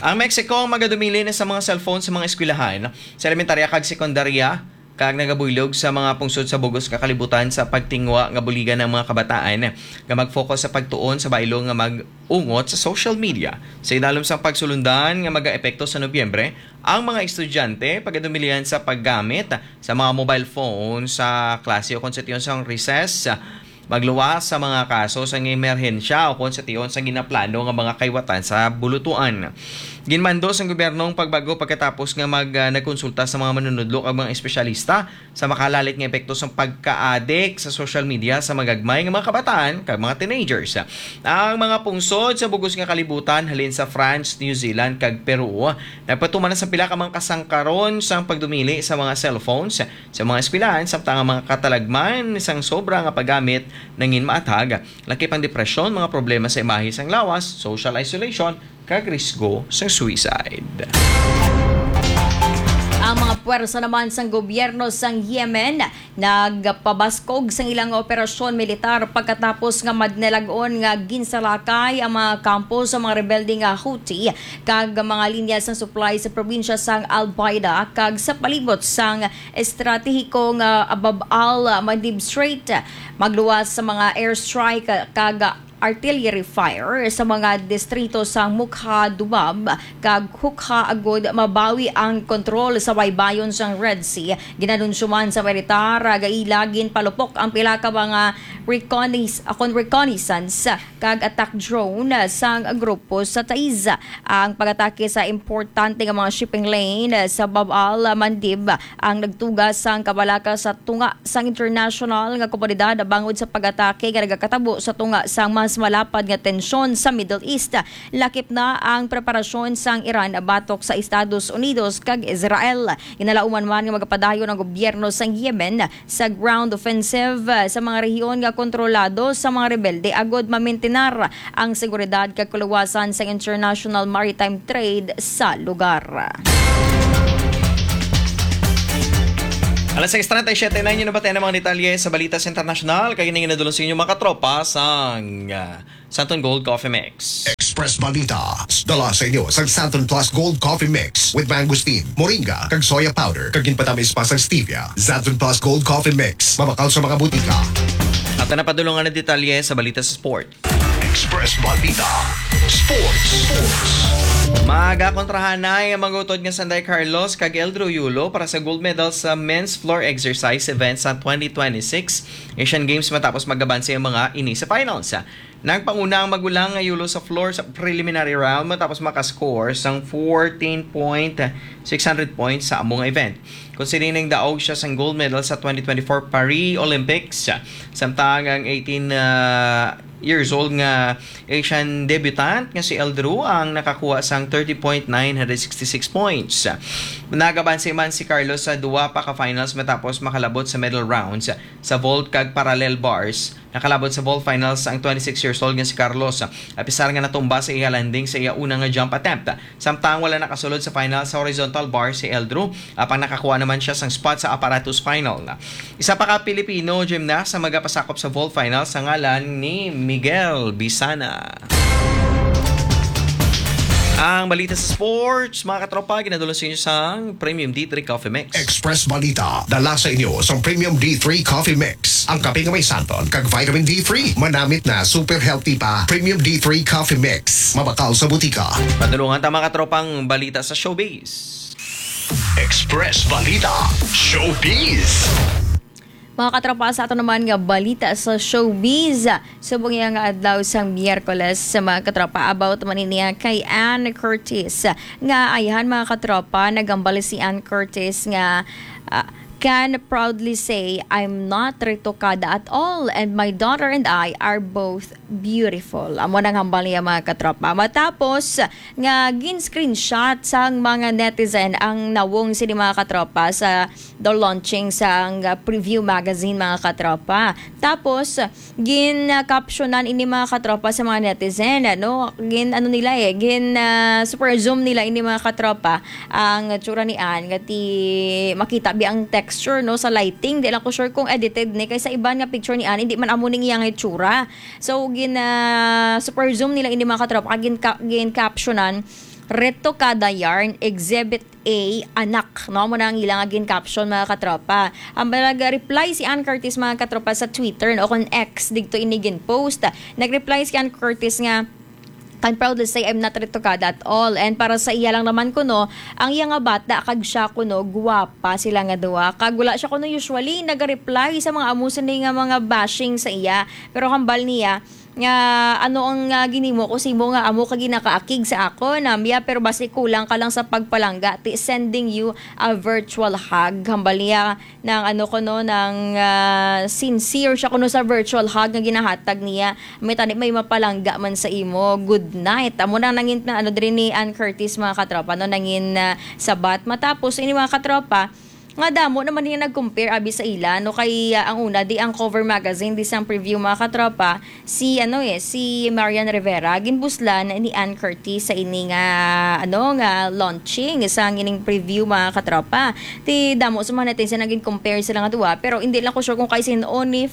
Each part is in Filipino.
Ang Mexico magadumili na sa mga cellphone sa mga eskwelahan sa elementarya kag sekundarya kag nagabuylog sa mga pungsod sa bugos kakalibutan sa pagtingwa nga buligan ng mga kabataan nga mag-focus sa pagtuon sa baylo nga mag-ungot sa social media. Sa idalom sa pagsulundan nga maga-epekto sa Nobyembre, ang mga estudyante pagadumilian sa paggamit sa mga mobile phone sa klase o kung sa tiyon sa recess, magluwas sa mga kaso sa emerhensya o kung sa tiyon sa ginaplano nga mga kaywatan sa bulutuan. Ginmandos ang gobyernong pagbago pagkatapos nga nagkonsulta sa mga manunudlo at mga espesyalista sa makalalit nga epekto sa pagka-addict sa social media sa magagmay nga mga kabataan kag mga teenagers. Ang mga pungsod sa bugos nga kalibutan halin sa France, New Zealand kag Peru nagpatuman na sa pila ka mga kasangkaron sa pagdumili sa mga cellphones sa mga eskwelahan samtang ang mga katalagman isang sobra nga paggamit nangin maatag laki pang depresyon, mga problema sa imahe sang lawas, social isolation kag risgo sa suicide. Ang mga puwersa naman sang gobyerno sang Yemen nagpabaskog sang ilang operasyon militar pagkatapos nga madnelagon nga ginsalakay ang mga kampo sa mga rebelde nga Houthi kag mga linya sang supply sa probinsya sang Al-Baida kag sa palibot sang estratehiko nga Bab al-Mandeb Strait. Magluwas sa mga airstrike kag artillery fire sa mga distrito sa Mukha Dubab kag Hukha agud mabawi ang kontrol sa baybayon sang Red Sea. Ginanunsyuman sa militar gailagin palupok ang pila ka mga reconnaissance kag attack drone sang grupo sa Taiz. Ang pag-atake sa importante nga mga shipping lane sa Bab al-Mandeb ang nagtugas sang kabalaka sa tunga sang international nga komunidad bangod sa pag-atake nga nagakatabo sa tunga sang mas malapad nga tensyon sa Middle East. Lakip na ang preparasyon sang Iran batok sa Estados Unidos kag Israel. Inalauman man nga magapadayon ang gobyerno sang Yemen sa ground offensive sa mga rehiyon nga kontrolado sa mga rebelde agod mamintinar ang seguridad kag kaluwasan sa international maritime trade sa lugar. Alas 6:37 na inyo nabatain ang mga detalye sa Balitas International. Kaya nang inadulong sa inyo mga katropa sa Santon Gold Coffee Mix. Express Balita. Dala sa inyo sa Santon Plus Gold Coffee Mix with mangosteen, moringa, kag soya powder, kag ginpatamis pa sa stevia. Santon Plus Gold Coffee Mix. Mabakal sa mga butika. At napadulungan ng detalye sa Balitas Sport. Express Balita. Sports. Magakontrahan na ang mga utod nga Sanday Carlos kag Eldro Yulo para sa gold medal sa men's floor exercise event sa 2026 Asian Games matapos magabanse ang mga ini sa finals. Nagpanguna ang magulang nga Yulo sa floor sa preliminary round matapos makascore sang 14.600 points sa among event. Considering daog siya sa gold medal sa 2024 Paris Olympics samtang ang 18 years old nga Asian debutant nga si Eldro ang nakakuha sang 30.966 points. Nagabanse man si Carlos sa duwa pa ka finals matapos makalabot sa medal rounds sa vault kag parallel bars. Nakalabot sa vault finals ang 26 years old nga si Carlos. Apisar nga natumba sa iya landing sa iya unang nga jump attempt. Samtang wala nakasulod sa final sa horizontal bar si Eldro, apang nakakuha naman siya sang spot sa apparatus final. Isa pa ka Pilipino gymnast sa magapasakop sa vault finals sa ngalan ni Miguel Bisana. Ang balita sa sports, mga katropa, ginadulong sa inyo sa Premium D3 Coffee Mix. Express Balita. Dala sa inyo sa Premium D3 Coffee Mix. Ang kape nga may santon kag vitamin D3. Manamit na super healthy pa. Premium D3 Coffee Mix. Mabakal sa butika. Padulungan ta mga katropang balita sa showbiz. Express Balita. Showbiz. Mga katropa, sa ato naman nga balita sa showbiz. Subong nga adlaw sang Miyerkules sa mga katropa about man niya kay Ann Curtis. Nga ayahan mga katropa, nagambali si Ann Curtis nga can proudly say, I'm not retokada at all and my daughter and I are both beautiful. Amo nang hambal niya mga katropa. Matapos nga gin-screenshot sang mga netizen ang nawong sini mga katropa sa the launching sang preview magazine mga katropa. Tapos gin-captionan ini mga katropa sa mga netizen, super zoom nila ini mga katropa ang tsura ni Ann ngati makita bi ang texture sa lighting. Di lang ko sure kung edited ni kaysa iba nga picture ni Ann hindi man amo ning iyang itsura. So super zoom nila ini mga katropa gin captionan Reto Kada Yarn, Exhibit A, Anak. No, mo na ang ilang aging caption mga katropa. Ang reply si Ann Curtis mga katropa sa Twitter no, kung X, dito inigin post. Nag-reply si Ann Curtis nga, I'm proud to say I'm not retokada at all. And para sa iya lang naman kuno, ang iya nga bata, kag siya kuno, guwapa sila nga duwa. Kag wala siya kuno usually nag-reply sa mga amusan nga mga bashing sa iya. Pero hambal niya, nga ano ang ginimo ko simo nga amo ka ginakaakig sa ako namya pero basi kulang ka lang sa pagpalangga sending you a virtual hug hambal niya ng ano ko no ng sincere siya kuno sa virtual hug nga ginahatag niya may mapalangga man sa imo good night amo na nangin na ano diri ni Ann Curtis mga katropa no nangin sabat matapos ini mga katropa nga damo naman niya nag-compare abi sa ila no kay ang una di ang cover magazine di sang preview mga katropa si si Marian Rivera ginbuslan ni Ann Curtis sa ini nga launching sa ining preview mga katropa ti damo sa man natin sa naging compare sila nga duwa pero hindi lang ko sure kung kay sino ni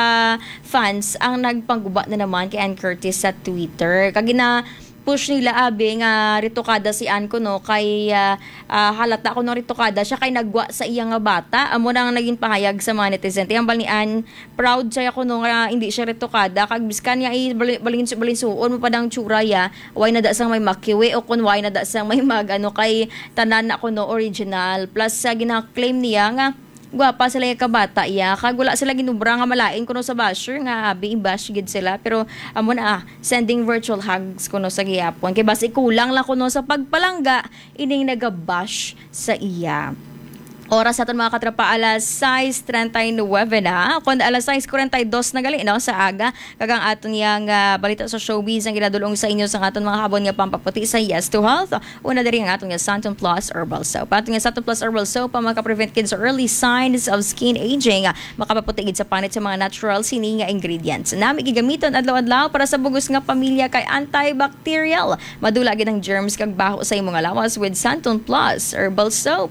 fans ang nagpangguba na naman kay Ann Curtis sa Twitter kag push nila abi nga ritokada si Ann ko no kay halata ko no ritokada siya kay nagwa sa iya nga bata amo nang naging pahayag sa mga netizen tiyambal ni Ann proud siya ko no nga hindi siya ritokada kag biskan niya balinsuon mo padang tsura ya way na da sang may makiwi o kun way na da sang may magano kay tanan ako no original plus sa gina-claim niya nga gwapa sila yung kabata iya kag wala sila ginubra nga malain kuno sa basher nga abi bash gid sila pero amo na sending virtual hugs kuno sa gihapon kay basi kulang lang kuno sa pagpalangga ining nagabash sa iya. Oras aton mga katrapa alas 6:39 na kun alas 6:42 na gali no sa aga kagang aton yang balita sa showbiz ang ginadulong sa inyo sa aton mga habon nga pampaputi sa Yes to Health una diri ang aton nga Santon Plus Herbal Soap aton nga Santon Plus Herbal Soap maka-prevent kids sa early signs of skin aging makapaputi gid sa panit sa mga natural sini nga ingredients nami gigamiton adlaw-adlaw para sa bugos nga pamilya kay antibacterial madula gid ang germs kag baho sa imong lawas with Santon Plus Herbal Soap.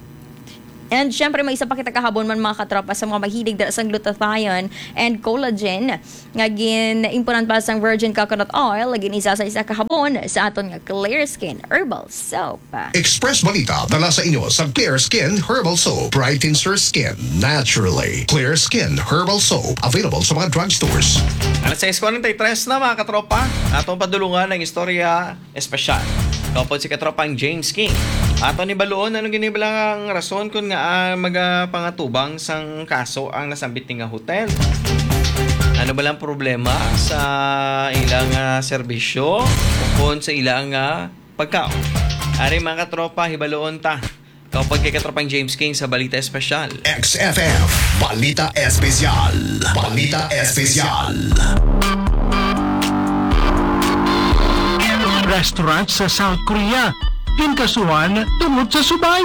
And syempre may isa pa kita kahabon man mga katropa sa mga mahilig dala sa glutathione and collagen nga gin-impunan pa sang virgin coconut oil lagin isa sa isa kahabon sa aton nga Clear Skin Herbal Soap. Express Balita dala sa inyo sa Clear Skin Herbal Soap. Brightens your skin naturally. Clear Skin Herbal Soap. Available sa mga drugstores. Alas 6:43 na mga katropa atong padulungan ng istorya espesyal. Kapod si katropang James King. Ato ni Baluon, anong ginibalang rason kung nga magapangatubang sang kaso ang nasambit nga hotel? Ano ba lang problema sa ilang serbisyo o kung sa ilang pagkaon? Ari mga katropa, hibaluon ta. Kapag kay katropang James King sa Balita Espesyal. XFM Balita Espesyal. Balita Espesyal. Restaurant sa South Korea ginkasuhan tungod sa subay.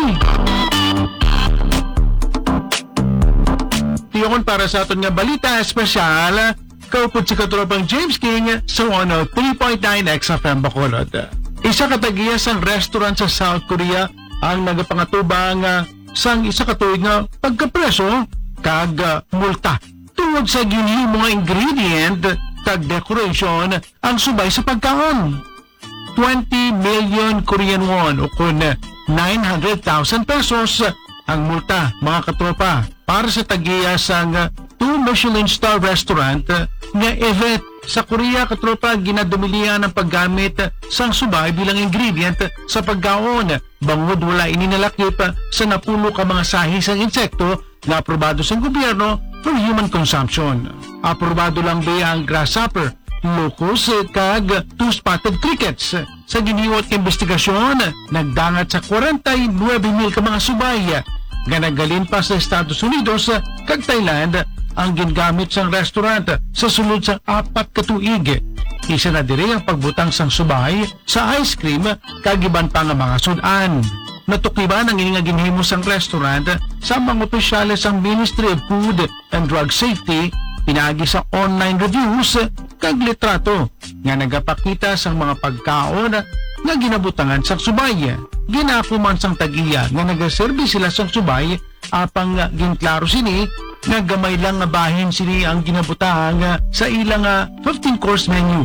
Tiyon para sa aton nga balita espesyal, kaupod si katropang James King sa 103.9 XFM Bacolod. Isa katagiya sang restaurant sa South Korea ang nagapangatubang sang isa katuig nga pagkapreso kag multa tungod sa ginhimo nga ingredient kag decoration ang subay sa pagkaon. 20 million Korean won o kun 900,000 pesos ang multa mga katropa para sa tagiya sang 2 Michelin star restaurant nga event sa Korea katropa ginadumilian ang paggamit sang subay bilang ingredient sa pagkaon bangod wala ininalakip sa napulo ka mga sahi sang insekto na aprobado sa gobyerno for human consumption. Aprobado lang ba ang grasshopper, locust kag two-spotted crickets. Sa giniwat investigasyon, nagdangat sa 49,000 ka mga subay. Ganagalin pa sa Estados Unidos kag Thailand ang gingamit sang restaurant sa sulod sang 4 ka tuig. Isa na diri ang pagbutang sang subay sa ice cream kag iban pa nga mga sudan. Natukiban ang ininga ginhimo sang restaurant sa mga opisyales sang Ministry of Food and Drug Safety pinagi sa online reviews kag litrato nga nagapakita sang mga pagkaon nga ginabutangan sang subay. Ginako man sang tagiya nga nagaserbi sila sang subay apang ginklaro sini nga gamay lang nga bahin sini ang ginabutang sa ilang 15-course menu.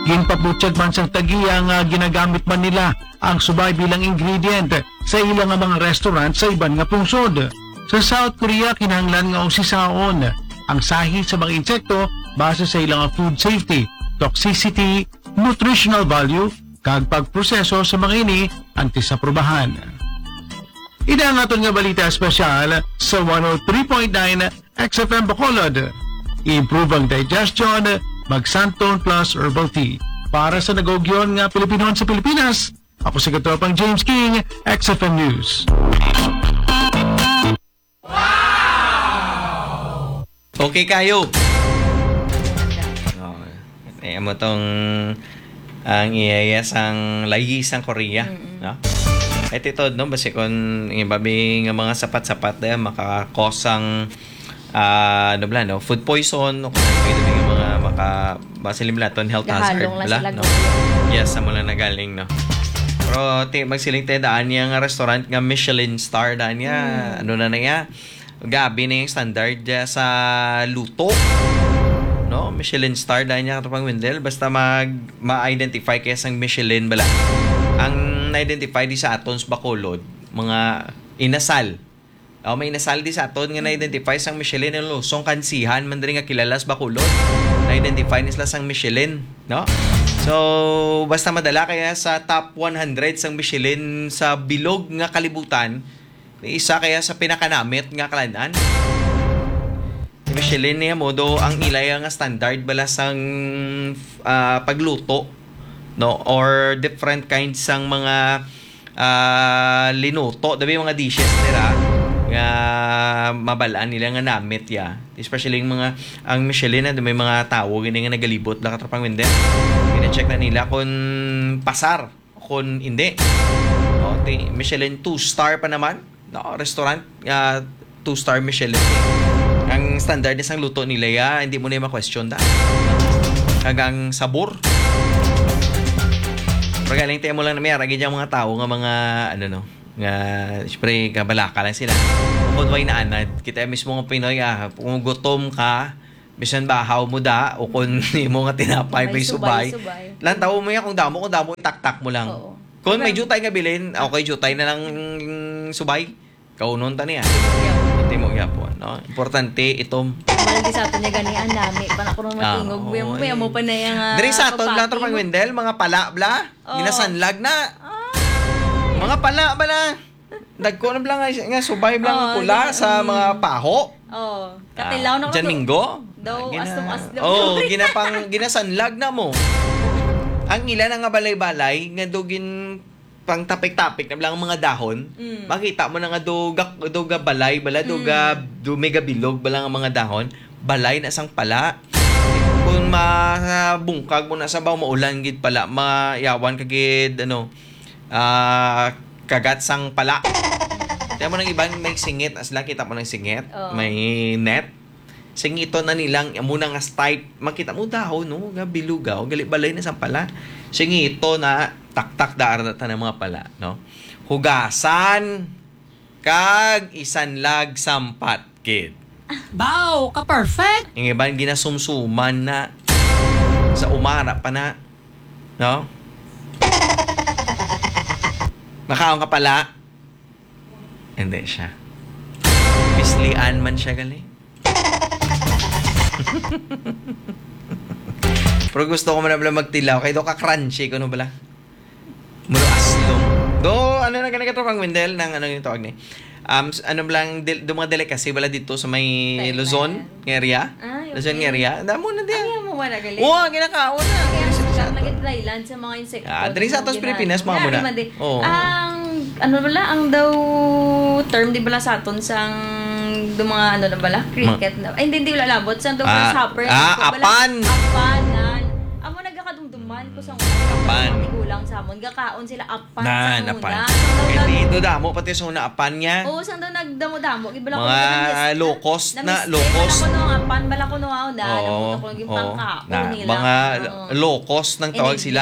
ginpaputyag man sang tagiya nga ginagamit man nila ang subay bilang ingredient sa ilang nga mga restaurant sa iban nga pungsod. Sa South Korea, kinahanglan nga usisaon ang sahi sa mga insekto base sa ilang nga food safety, toxicity, nutritional value, kag pagproseso sa mga ini anti sa probahan. Ina ang aton nga balita espesyal sa 103.9 XFM Bacolod. Improve ang digestion, mag-Santon Plus Herbal Tea. Para sa nagogyon nga Pilipinoon sa Pilipinas, ako si Katropang James King, XFM News. Okay kayo. Kaya mo tong ang iyayas ang layis ang Korea, no? At ito, no, basi kung ibabi nga mga sapat-sapat na makakosang no, food poison o kung pwede nga mga basilim laton health hazard bala, no? Yes, sa mula na galing, no? Pero magsiling tayo daan niya nga restaurant nga Michelin star daan niya, ano na niya, gabi na yung standard sa luto. No, Michelin star dahil niya katapang Wendell basta ma-identify kaya sang Michelin bala. Ang na-identify di sa atons Bacolod, mga inasal. May inasal di sa aton nga na-identify sang Michelin ng Luzon kansihan man diri nga kilalas Bacolod. Na-identify nila sang Michelin, no? So, basta madala kaya sa top 100 sang Michelin sa bilog nga kalibutan, isa kaya sa pinakanamit nga kalanan. Michelin niya mo do ang ilay nga standard bala sang pagluto, no, or different kinds sang mga linuto dabi mga dishes nila nga mabalaan nila nga namit ya, especially yung mga ang Michelin na may mga tao gini nga nagalibot la katrapang Wendell, gina-check na nila kung pasar kung hindi. Okay, Michelin 2-star pa naman, no, restaurant 2-star Michelin. Ang standard isang luto nila ya, hindi mo na yung ma-question da. Kagang sabor. Pagaling tayo mo lang na may aragin yung mga tao nga mga, ano no, nga, siyempre, kabalaka lang sila. Kung may naanad, kita mismo nga Pinoy, kung gutom ka, bisan bahaw mo da, o kung hindi mo nga tinapay, may subay. Lang tao mo yan, kung damo, itaktak mo lang. Oo. Kung may jutay nga bilhin, okay, jutay na lang subay. Kaunon ta niya. Hindi mo yapon, no? Importante itom. Malagi sa ato niya ganian nami. Paano ko nung matingog. Buya mo pa na yung Diri sa aton, lang pang Wendell, mga pala, bla. Ginasanlag na. Mga pala, bala. Dagko na bla nga subay bla pula sa mga paho. Oh, katilaw na ko. Jan Minggo. Daw, astom. Ginasanlag na mo. Ang ilan nga balay-balay, nga dugin pang tapik-tapik na lang mga dahon, makita mo na nga doga balay, bala, do mega bilog, bala nga mga dahon, balay na sang pala. Kung mabungkag mo na sa baw, maulan gid pala, mayawan kagid, kagat sang pala. Kaya mo nang ibang may singit, as lang kita mo ng singit, may net, singito na nilang, muna nga stipe, makita mo dahon, no, nga bilugaw, gali balay na sang pala. Singito na, taktak daarata ng mga pala, no? Hugasan kag isanlag sampat kid. Wow, ka-perfect! Yung iban ginasumsuman na sa umara pa na, no? Makaon ka pala. Hindi siya. Pislian man siya gali. Pero gusto ko man na magtilaw. Kaya do ka crunchy ko no bala. Muro aslong. Do, ano na ganito pang Wendell ng ano yung tawag ni. Ano lang, do mga delicacy bala dito sa may Luzon area. Okay. Luzon area. Damo na din. Ayaw mo wala gali. Oo, ginakaon na. Kaya siya nag-Thailand sa mga insekto. Diri sa atos Pilipinas, mga muna. Oo. Ano bala, ang daw term di bala sa aton sang do mga ano na bala, cricket na. Ay, hindi wala labot. Sa daw grasshopper. Apan. Apanan. Amo nagkakadumduman ko sa Apan. Tigulang sa amon. Gakaon sila apan sa una. Apan. Hindi damo pati sa una apan niya. Oo, saan daw nagdamo-damo. Ibala ko Mga low cost na, low cost. Bala ko no, apan, bala ko no, na. Namuto ko yung pangkaon nila. Mga low cost ng tawag sila.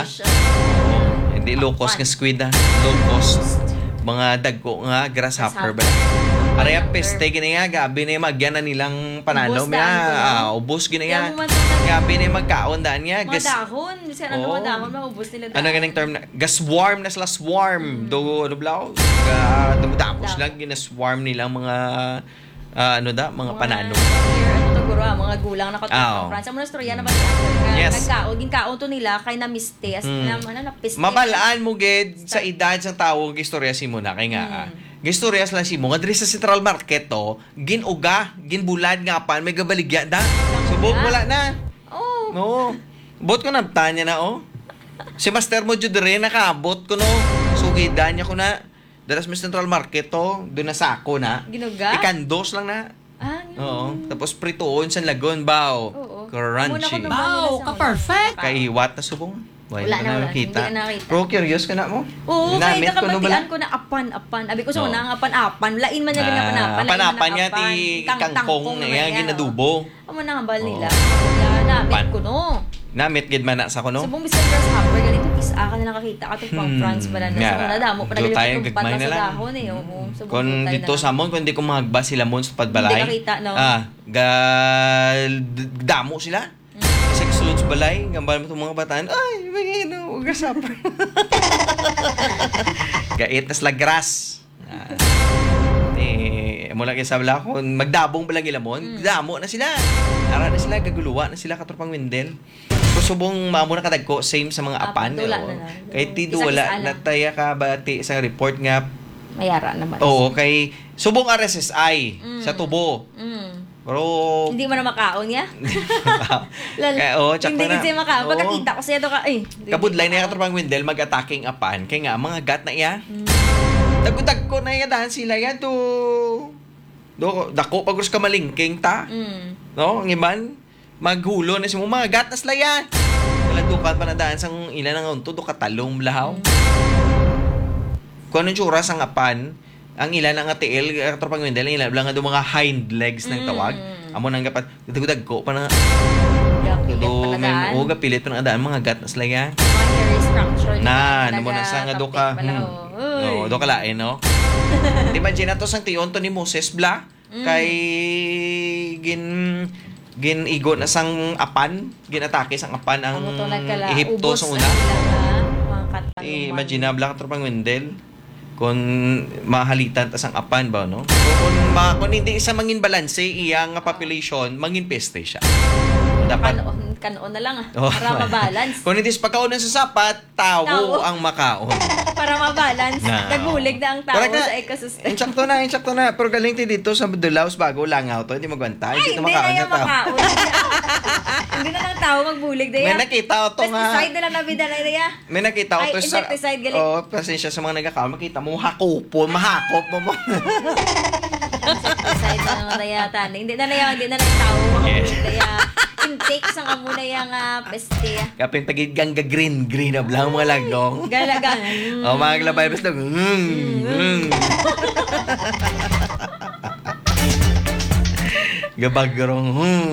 Hindi low cost nga squid Low cost. Mga dagko nga grasshopper ba? Araya peste gini nga, gabi na yung magyan na nilang panalo. Ubos daan ko, no? Ubos gini Kaya nga. mo man ito- Gabi na yung magkaon daan niya. Mga dahon. Kasi ano Oo. mga dahon, maubos nila dahon. Ano ganing term na? Gaswarm na sila swarm. Do, ano blaw? Dumudapos lang, ginaswarm nilang mga, mga panalo. Ano to guro, mga gulang na Oo. katulong France. Ang mga storya na ba siya? Yes. Nagkaon, ginkaon to nila, kay na-miste. Napiste. Mabalaan mo gid sa edad sang tawo gistorya si mo na kay nga. Gistorya sila si mo nga diri sa Central Market to, ginuga, ginbulad nga pan may gabaligya da. Subok wala na. Oh. No. Bot ko na tanya na Si Master mo jud diri nakaabot ko no. Sugidan niya ko na. Dara sa Central Market to, doon na sako na. Ginuga? Ikandos lang na. Ah, Oo. Tapos pritoon sa lagon baw. Oo. Crunchy. Muna ko Bao, ka-perfect. Kay iwat na subong. Wala na, hindi na nakita. Pero curious ka na mo. Oo, kaya Namit ko no nakabatian bala? ko na apan. Abi ko sa Oo. una, apan. Lain man niya ganyan apan. Panapan niya ti kangkong na yan, ginadubo. Amo na nga bal nila. Oo. Wala na, Pan. bet ko no. Namit gid man na sa kuno. Subong bisan grasshopper, ganito kisa ka na nakakita ka itong pang France ba na Nga. sa una damo pa Dito tayo, nagilipot gagmay pa na sa lang. dahon eh. Oo, subong Kung tayo dito na. sa amon, kung di ko mahagba sila mon sa padbalay. Hindi nakita, no? Damo sila. Kasi kasulod sa balay, gambal mo itong mga bataan, ay, may gasapper. Gait na sila grass. Mula kay sabla ko, magdabong ba lang ilamon, damo na sila. Ara na sila, gaguluwa na sila katropang windel. Subong maamo na kadagko, same sa mga apan. Dula oo. na. Kay Tido Isa-isa wala, lang. nataya ka bati sa report nga, Mayara naman. oo, kay subong RSSI sa tubo. Pero, Hindi mo na makaon ya? tsaka Hindi na. kasi makaon. Oo. Pagkakita ko siya ka, Kabudlay na yung katropang windel, mag-attacking apan. Kaya nga, mga gat na iya. Dagudag ko na yan, sila yan to. Dako, pagos ka malingking ta. No, ang iban, maghulo na si mo, mga gat na sila yan. Naladukan pa na daan sang ilan ng unto, do katalong lahaw. Kung anong tsura sang apan, ang ilan ang atiil, katropang windel, ang ilan lang nga do mga hind legs ng tawag. Amo nang gapat, dagudag ko pa na. Do, men, gapilit pa na daan, mga gat na sila yan. Mga hair structure. Ano mo na sa nga do ka. No, do ka lain, no? Imagine na to sang tion to ni Moses Bla kay gin-igo na sang apan, ginatake sang apan ang Ehipto sa una. Imagine na Bla katropang windel kung mahalitan ta sang apan ba no? Kung hindi isa mangin balanse iyang population, mangin peste siya. Dapat Kanoon na lang Oh, para mabalance. kung hindi sa pagkaonan sa sapat, tawo Tawo. ang makaon. Para mabalance. Na. Nagbulig na ang tao Correct na. sa ecosystem. Insakto na. Pero galing ti dito sa Dulaos bago langaw to, hindi magwanta. Ay, Hindi hindi to na makaon yung sa tao. makaon. Hindi na lang tao magbulig. May nakita ko to nga. Pesticide na lang nabida na niya. May nakita ko Ay, to sa... insecticide galing. Oh, pasensya sa mga nagkakaon. Makita mo, mahakop mo. Insecticide na naman na yata. Hindi na lang tao makabulig na yan. Intake sa kamuna yung peste. Kapin tagigang green na blang mga lagong. Galagan. Oh, mga glabay basta. Gabagrong.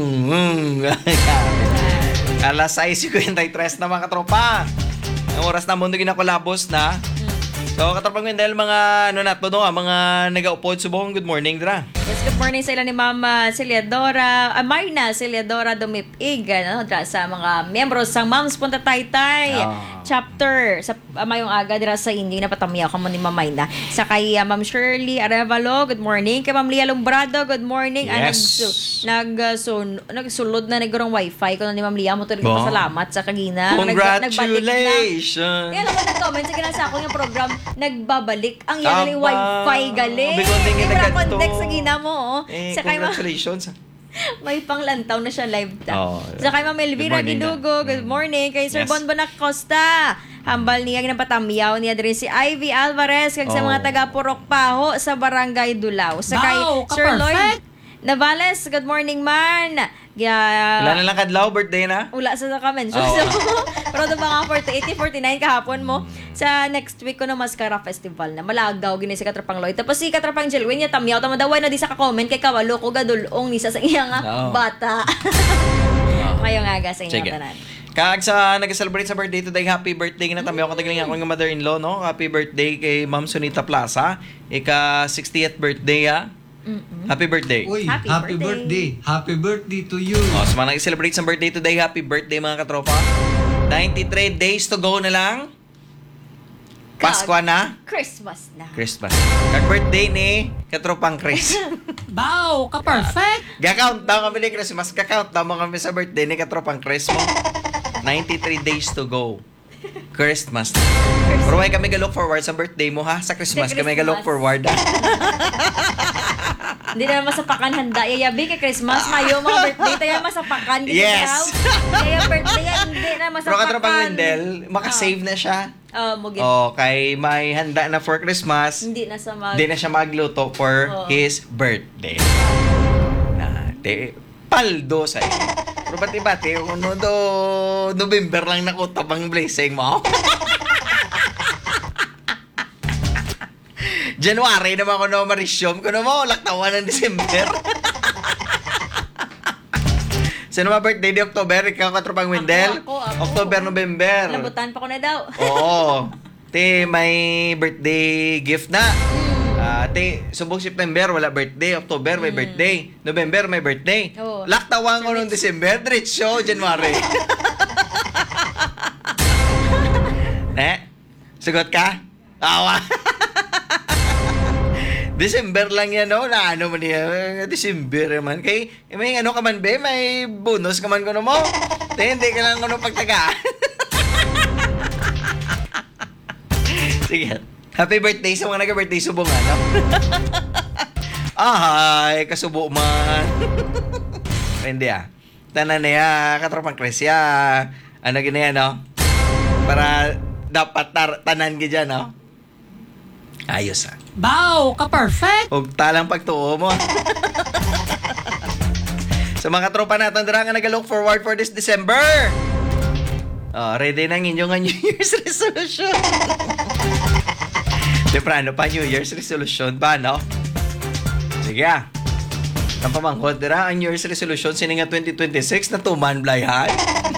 Alas 6:53 na mga katropa. Ang oras na mundo ginakolabos na. So, katropang Wendel, mga mga nag-upod subong. Good morning, Dra. Yes, good morning sa ila ni Mama Celiadora, Marna Celiadora Dumipig, dra sa mga membro sa Moms Punta Taytay chapter sa mayong aga dira sa Indy na patamiyaw ka mo ni Ma'am Mayna. Sa kay Ma'am Shirley Arevalo, good morning. Kay Ma'am Lia Lombrado, good morning. Yes. Nagsulod na nagurong wifi ko na ni Ma'am Lia mo tuloy Wow. pasalamat sa kagina. Congratulations! Kaya naman nag-comment sa sa ako yung program nagbabalik. Ang yan galing Aba. wifi galing. Bigonding Yung ginagadto. context sa gina mo. Sa kay Congratulations. may panglantaw na siya live ta. Oh. Sa kay Ma'am Elvira Good morning Gidugo, good morning. Kay Sir Yes. Bonbon Acosta, hambal niya ginapatamiyaw niya diri si Ivy Alvarez kag sa Oh. mga taga Purok Paho sa Barangay Dulao. Sa kay Wow, Sir Lloyd ka-perfect. Navales, good morning man. Wala na lang kadlaw, birthday na. Wala sa ka-mention. Oo. So, pero ito mga 48, 49 kahapon mo. Sa next week ko na Mascara Festival na malagaw gini si Katrapang Lloyd. Tapos si Katrapang Jelwin niya tamiyaw. Tama daw na di sa ka-comment kay Kawalo ko gadulong ni sa iyang Oo. bata. Ngayong aga sa inyong Sige. tanan. Kag sa nag-celebrate sa birthday today, happy birthday na tamiyo ko tagaling ako ng mother-in-law, no? Happy birthday kay Ma'am Sunita Plaza. Ika 60th birthday, ha? Happy birthday. Uy, Happy happy birthday. birthday. Happy birthday to you. Oh, sa mga nag-celebrate sa birthday today, happy birthday mga katropa. 93 days to go na lang. Pasko na. Christmas na. Christmas. Kag-birthday ni katropang Chris. Bao, ka-perfect. Gakount daw kami ni Christmas. Gakount daw mo kami sa birthday ni katropang Chris mo. 93 days to go. Christmas. Pero why kami ga-look forward sa birthday mo ha? Sa Christmas, Sa kami ga-look Christmas. forward ha? Hindi na masapakan handa. Yayabi kay Christmas. Mayo mga birthday. Tayo masapakan. Yes. Kaya birthday hindi na masapakan. Pero katropang Wendell, makasave na siya. Mugin. Oh, kay may handa na for Christmas. Hindi na sa mag... Hindi na siya magluto for Oo. his birthday. Paldo sa iyo. Pero bati-bati, uno do November lang nakutabang blessing mo. January naman ko na marisyom ko na mo, laktawan ng December. Sino mga birthday di October? Ikaw katropang Wendell? Ako. October, November. Labutan pa ko na daw. Oo. Te, may birthday gift na. Te, subong September, wala birthday. October, may birthday. November, may birthday. Oo. Laktawan ko nung December, diretso, January. Sugot ka? Awa. December lang yan, no? Na ano man yan? December man. Kay, may ano ka man, be? May bonus ka man ko mo? Te, hindi ka lang ano pagtagaan. Sige. Happy birthday sa mga nag-birthday subong, ano? Ay, kasubo man. Hindi Tanan na ya, katropang Chris ya. Ano ganyan, no? Para dapat tanan ka dyan, no? Ayos, Bao, ka-perfect. Huwag talang pagtuo mo. Sa mga tropa natin, dara nga nag-look forward for this December. Ready na inyong New Year's resolution. Siyempre, ano pa New Year's resolution ba, no? Sige Ang pamangkot, dira ang New Year's resolution sininga 2026 na tuman blayhan.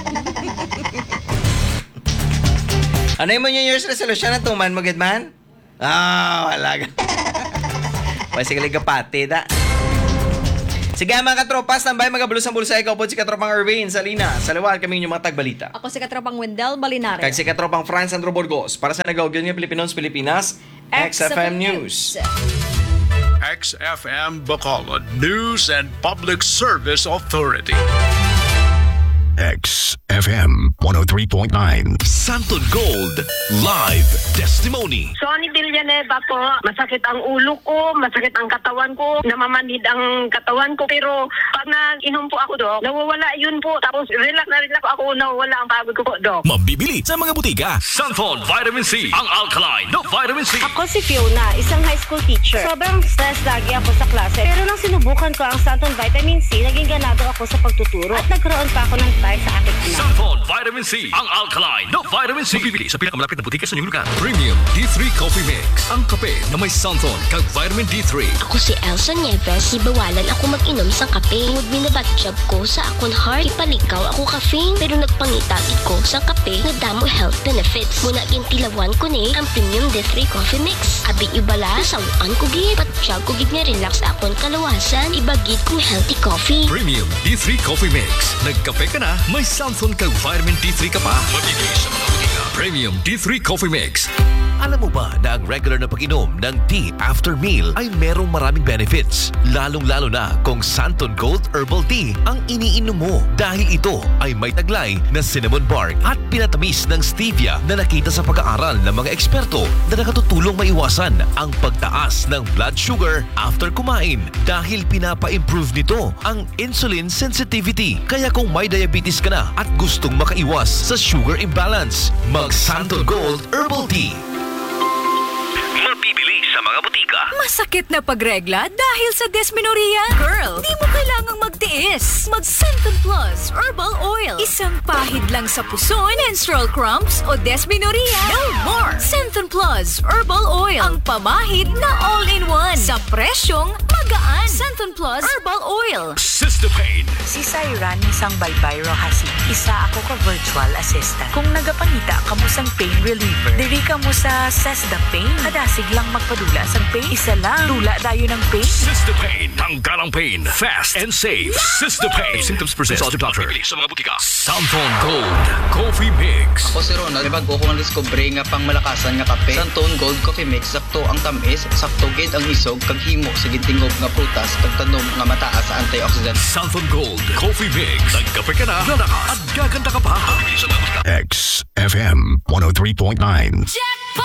Ano yung New Year's resolution na tuman, magad man? Wala ka. Basically, kapati da. Sige mga katropa, standby magabulos ang bulsa. Ikaw po si katropang Erwin Salina. Sa liwan kami yung mga tagbalita. Ako si katropang Wendell Balinares. Kag si katropang Franz Andro Burgos. Para sa nagawagyan ng Pilipinas, XFM News. XFM Bacolod News and Public Service Authority. XFM 103.9. Santon Gold Live Testimony. Sonny Villanueva po, masakit ang ulo ko, masakit ang katawan ko, namamanhid ang katawan ko, pero pag nag-inom po ako, Dok, nawawala yun po. Tapos relax ako, nawawala ang pagod ko po, Dok. Mabibili sa mga butika. Santon Vitamin C, ang alkaline na vitamin C. Ako si Fiona, isang high school teacher. Sobrang stress lagi ako sa klase. Pero nang sinubukan ko ang Santon Vitamin C, naging ganado ako sa pagtuturo. At nagkaroon pa ako ng time sa aking anak. Santon Vitamin C, ang alkaline na vitamin C. Mabibili sa pinakamalapit na butika sa inyong lugar. Premium D3 Coffee Mix, ang kape na may Santon kag vitamin D3. Ako si Elsa Nieves, ibawalan ako mag-inom sa kape. Tungod binabatsyab ko sa akong heart, ipalikaw ako caffeine. Pero nagpangitagid ko sa kape na damo health benefits. Muna gintilawan ko ni ang Premium D3 Coffee Mix. Abi ibala, nasawaan ko gid. Patsyag ko gid nga relax akong kalawasan. Ibagid kong healthy coffee. Premium D3 Coffee Mix. Nagkape ka na, may Santon kag vitamin D3 ka pa. Mabibili sa mga butika. Premium D3 Coffee Mix. Alam mo ba na ang regular na pag-inom ng tea after meal ay merong maraming benefits? Lalong-lalo na kung Santon Gold Herbal Tea ang iniinom mo. Dahil ito ay may taglay na cinnamon bark at pinatamis ng stevia na nakita sa pag-aaral ng mga eksperto na nakatutulong maiwasan ang pagtaas ng blood sugar after kumain. Dahil pinapa-improve nito ang insulin sensitivity. Kaya kung may diabetes ka na at gustong makaiwas sa sugar imbalance, mag-Santon Gold Herbal Tea. Mabibili sa mga butika. Masakit na pagregla dahil sa dysmenorrhea? Girl, di mo kailangang magtiis. Mag-Centum Plus Herbal Oil. Isang pahid lang sa puson, menstrual cramps o dysmenorrhea. No more! Centum Santon Plus Herbal Oil. Ang pamahid na all-in-one. Sa presyong magaan. Santon Plus Herbal Oil. Sistapain. Si Syra ni sang Baybay Rohasi. Isa ako ka virtual assistant. Kung nagapangita ka mo sang pain reliever, diri ka mo sa Sesda Pain. Kadasig lang magpadula sang pain. Isa lang. Tula dayo ng pain. Sistapain. Tanggal ang pain. Fast and safe. Sistapain. Symptoms present. Consult your doctor. Sa mga butika. Santon Gold Coffee Mix. Ako si Ronald, may bago ko nga discovery nga pang malakasan nga kape. Santon Gold Coffee Mix, sakto ang tamis, sakto gid ang isog, kag himo sa gintingog nga prutas, kag tanom nga mataas sa antioxidant. Santon Gold Coffee Mix. Nagkape ka na, lalakas at gaganda ka pa. Sa mga butika. XFM 103.9. Jack